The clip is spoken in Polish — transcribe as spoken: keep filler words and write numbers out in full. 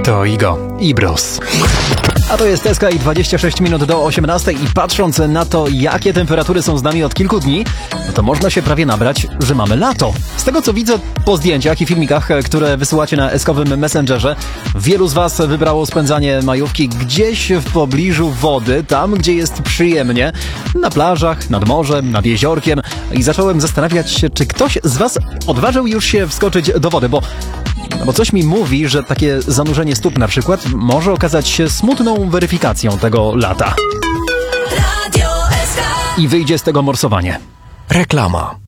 To Igo i Bruce. A to jest T S K i dwadzieścia sześć minut do osiemnastej i patrząc na to, jakie temperatury są z nami od kilku dni, no to można się prawie nabrać, że mamy lato. Z tego co widzę po zdjęciach i filmikach, które wysyłacie na eskowym Messengerze, wielu z was wybrało spędzanie majówki gdzieś w pobliżu wody, tam gdzie jest przyjemnie, na plażach, nad morzem, nad jeziorkiem i zacząłem zastanawiać się, czy ktoś z was odważył już się wskoczyć do wody, bo No bo coś mi mówi, że takie zanurzenie stóp na przykład może okazać się smutną weryfikacją tego lata. I wyjdzie z tego morsowanie. Reklama.